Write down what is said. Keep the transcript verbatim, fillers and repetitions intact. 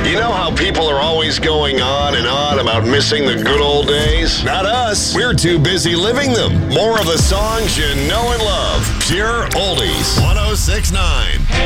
You know how people are always going on and on about missing the good old days? Not us. We're too busy living them. More of the songs you know and love. Pure Oldies. one oh six point nine.